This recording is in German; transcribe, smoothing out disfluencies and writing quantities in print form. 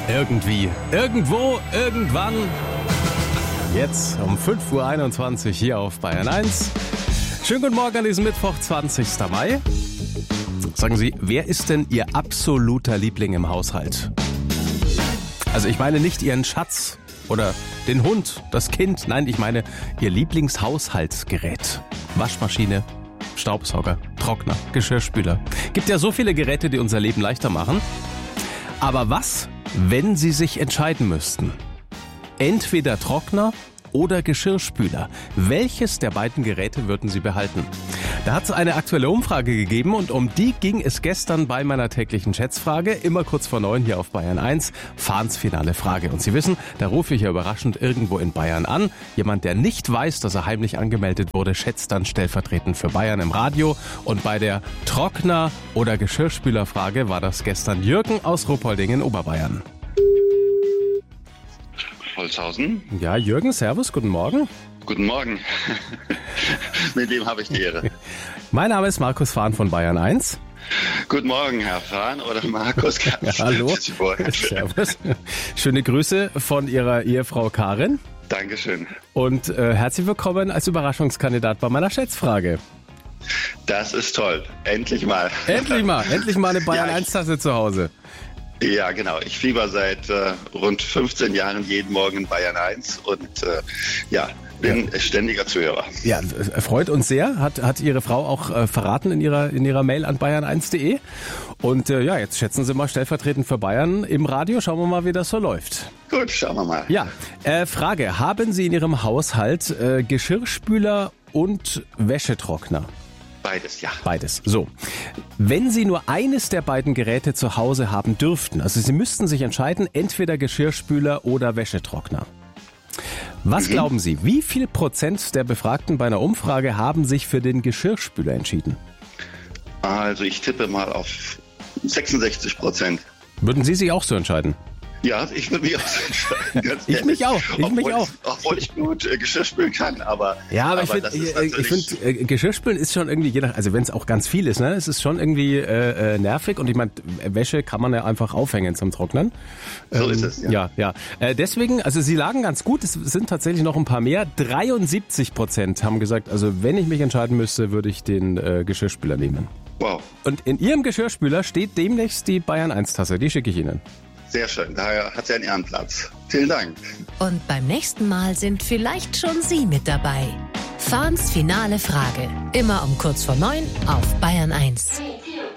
Irgendwie, irgendwo, irgendwann. Jetzt um 5:21 Uhr hier auf Bayern 1. Schönen guten Morgen an diesem Mittwoch, 20. Mai. Sagen Sie, wer ist denn Ihr absoluter Liebling im Haushalt? Also ich meine nicht Ihren Schatz oder den Hund, das Kind. Nein, ich meine Ihr Lieblingshaushaltsgerät. Waschmaschine, Staubsauger, Trockner, Geschirrspüler. Gibt ja so viele Geräte, die unser Leben leichter machen. Aber was, wenn Sie sich entscheiden müssten? Entweder Trockner oder Geschirrspüler. Welches der beiden Geräte würden Sie behalten? Da hat es eine aktuelle Umfrage gegeben und um die ging es gestern bei meiner täglichen Schätzfrage. Immer kurz vor 9 hier auf Bayern 1. Fahns finale Frage. Und Sie wissen, da rufe ich ja überraschend irgendwo in Bayern an. Jemand, der nicht weiß, dass er heimlich angemeldet wurde, schätzt dann stellvertretend für Bayern im Radio. Und bei der Trockner- oder Geschirrspülerfrage war das gestern Jürgen aus Ruppolding, Oberbayern. Holzhausen. Ja, Jürgen, servus, guten Morgen. Guten Morgen. Mit wem habe ich die Ehre? Mein Name ist Markus Fahn von Bayern 1. Guten Morgen, Herr Fahn oder Markus. Ja, hallo. Servus. Schöne Grüße von Ihrer Ehefrau Karin. Dankeschön. Und herzlich willkommen als Überraschungskandidat bei meiner Schätzfrage. Das ist toll. Endlich mal. Endlich mal eine Bayern 1-Tasse zu Hause. Ja, genau. Ich fieber seit rund 15 Jahren jeden Morgen in Bayern 1 und bin ständiger Zuhörer. Ja, freut uns sehr. Hat Ihre Frau auch verraten in ihrer Mail an bayern1.de. Und jetzt schätzen Sie mal stellvertretend für Bayern im Radio. Schauen wir mal, wie das so läuft. Gut, schauen wir mal. Ja, Frage. Haben Sie in Ihrem Haushalt Geschirrspüler und Wäschetrockner? Beides, ja. Beides. So. Wenn Sie nur eines der beiden Geräte zu Hause haben dürften, also Sie müssten sich entscheiden, entweder Geschirrspüler oder Wäschetrockner. Was glauben Sie, wie viel Prozent der Befragten bei einer Umfrage haben sich für den Geschirrspüler entschieden? Also ich tippe mal auf 66%. Würden Sie sich auch so entscheiden? Ja, ich würde mich auch so entscheiden. Ich mich auch. Obwohl ich gut Geschirrspülen kann, aber... Ja, aber ich finde, Geschirrspülen ist schon irgendwie, also wenn es auch ganz viel ist, ne, es ist schon irgendwie nervig und ich meine, Wäsche kann man ja einfach aufhängen zum Trocknen. So ist es, ja. Ja. Deswegen, also Sie lagen ganz gut, es sind tatsächlich noch ein paar mehr. 73% haben gesagt, also wenn ich mich entscheiden müsste, würde ich den Geschirrspüler nehmen. Wow. Und in Ihrem Geschirrspüler steht demnächst die Bayern 1-Tasse, die schicke ich Ihnen. Sehr schön, daher hat sie einen Ehrenplatz. Vielen Dank. Und beim nächsten Mal sind vielleicht schon Sie mit dabei. Fahns finale Frage. Immer um kurz vor 9 auf Bayern 1.